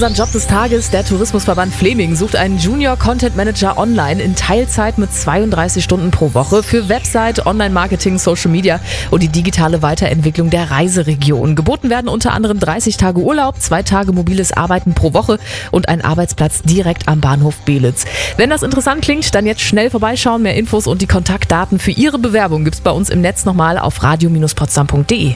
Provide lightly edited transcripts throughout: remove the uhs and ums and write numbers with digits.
Unser Job des Tages, der Tourismusverband Fleming sucht einen Junior Content Manager online in Teilzeit mit 32 Stunden pro Woche für Website, Online-Marketing, Social Media und die digitale Weiterentwicklung der Reiseregion. Geboten werden unter anderem 30 Tage Urlaub, 2 Tage mobiles Arbeiten pro Woche und ein Arbeitsplatz direkt am Bahnhof Belitz. Wenn das interessant klingt, dann jetzt schnell vorbeischauen. Mehr Infos und die Kontaktdaten für Ihre Bewerbung gibt's bei uns im Netz nochmal auf radio-potsdam.de.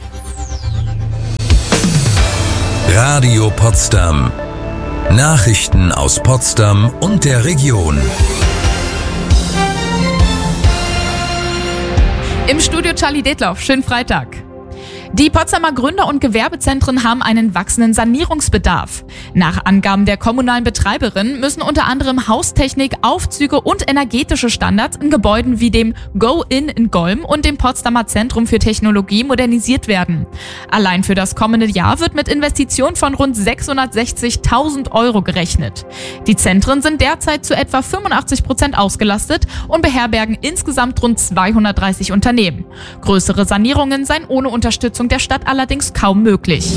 Radio Potsdam. Nachrichten aus Potsdam und der Region. Im Studio Charlie Detloff. Schönen Freitag. Die Potsdamer Gründer- und Gewerbezentren haben einen wachsenden Sanierungsbedarf. Nach Angaben der kommunalen Betreiberin müssen unter anderem Haustechnik, Aufzüge und energetische Standards in Gebäuden wie dem Go-In in Golm und dem Potsdamer Zentrum für Technologie modernisiert werden. Allein für das kommende Jahr wird mit Investitionen von rund 660.000 € gerechnet. Die Zentren sind derzeit zu etwa 85% ausgelastet und beherbergen insgesamt rund 230 Unternehmen. Größere Sanierungen seien ohne Unterstützung der Stadt allerdings kaum möglich.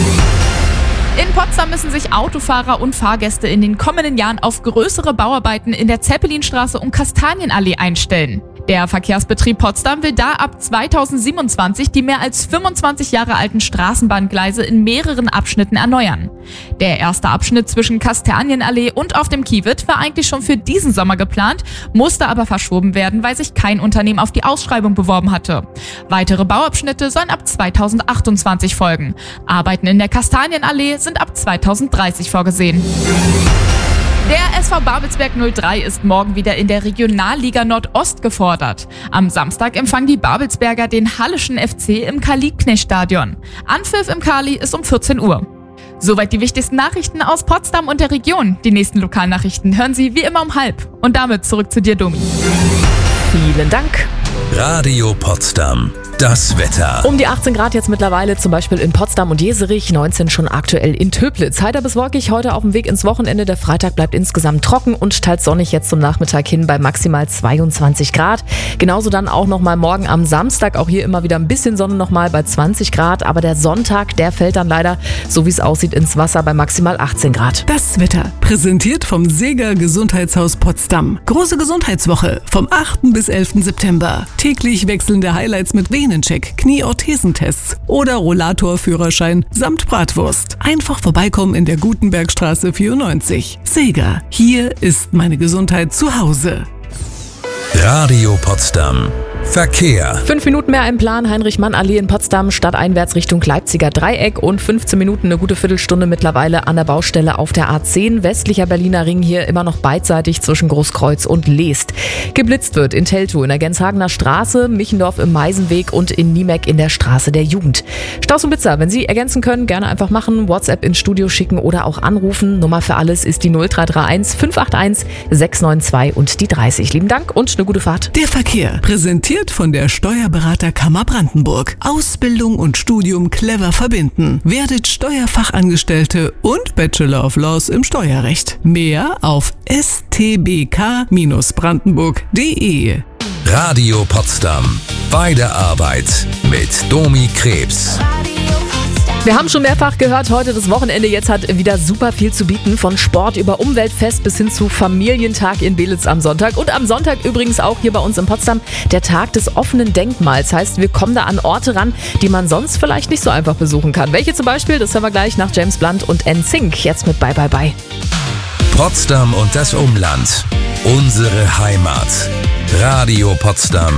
In Potsdam müssen sich Autofahrer und Fahrgäste in den kommenden Jahren auf größere Bauarbeiten in der Zeppelinstraße und Kastanienallee einstellen. Der Verkehrsbetrieb Potsdam will da ab 2027 die mehr als 25 Jahre alten Straßenbahngleise in mehreren Abschnitten erneuern. Der erste Abschnitt zwischen Kastanienallee und auf dem Kiewit war eigentlich schon für diesen Sommer geplant, musste aber verschoben werden, weil sich kein Unternehmen auf die Ausschreibung beworben hatte. Weitere Bauabschnitte sollen ab 2028 folgen. Arbeiten in der Kastanienallee sind ab 2030 vorgesehen. Der SV Babelsberg 03 ist morgen wieder in der Regionalliga Nordost gefordert. Am Samstag empfangen die Babelsberger den Halleschen FC im Karl-Liebknecht-Stadion. Anpfiff im Kali ist um 14 Uhr. Soweit die wichtigsten Nachrichten aus Potsdam und der Region. Die nächsten Lokalnachrichten hören Sie wie immer um 12:30. Und damit zurück zu dir, Domi. Vielen Dank. Radio Potsdam. Das Wetter. Um die 18 Grad jetzt mittlerweile, zum Beispiel in Potsdam und Jeserich, 19 schon aktuell in Töplitz. Heiter bis wolkig, heute auf dem Weg ins Wochenende. Der Freitag bleibt insgesamt trocken und teils sonnig jetzt zum Nachmittag hin bei maximal 22 Grad. Genauso dann auch nochmal morgen am Samstag, auch hier immer wieder ein bisschen Sonne nochmal bei 20 Grad. Aber der Sonntag, der fällt dann leider, so wie es aussieht, ins Wasser bei maximal 18 Grad. Das Wetter, präsentiert vom Seeger Gesundheitshaus Potsdam. Große Gesundheitswoche vom 8. bis 11. September. Täglich wechselnde Highlights mit Venencheck, Knie-Orthesentests oder Rollator-Führerschein samt Bratwurst. Einfach vorbeikommen in der Gutenbergstraße 94. Seeger, hier ist meine Gesundheit zu Hause. Radio Potsdam. Verkehr. 5 Minuten mehr im Plan, Heinrich-Mann-Allee in Potsdam, stadteinwärts Richtung Leipziger Dreieck und 15 Minuten, eine gute Viertelstunde mittlerweile an der Baustelle auf der A10. Westlicher Berliner Ring hier immer noch beidseitig zwischen Großkreuz und Leest. Geblitzt wird in Teltow in der Genshagener Straße, Michendorf im Meisenweg und in Niemek in der Straße der Jugend. Staus und Blitzer, wenn Sie ergänzen können, gerne einfach machen, WhatsApp ins Studio schicken oder auch anrufen. Nummer für alles ist die 0331 581 692 und die 30. Lieben Dank und eine gute Fahrt. Der Verkehr, präsentiert von der Steuerberaterkammer Brandenburg. Ausbildung und Studium clever verbinden. Werdet Steuerfachangestellte und Bachelor of Laws im Steuerrecht. Mehr auf stbk-brandenburg.de. Radio Potsdam. Bei der Arbeit mit Domi Krebs. Wir haben schon mehrfach gehört, heute das Wochenende jetzt hat wieder super viel zu bieten. Von Sport über Umweltfest bis hin zu Familientag in Belitz am Sonntag. Und am Sonntag übrigens auch hier bei uns in Potsdam der Tag des offenen Denkmals. Heißt, wir kommen da an Orte ran, die man sonst vielleicht nicht so einfach besuchen kann. Welche zum Beispiel, das hören wir gleich nach James Blunt und NSYNC. Jetzt mit Bye Bye Bye. Potsdam und das Umland. Unsere Heimat. Radio Potsdam.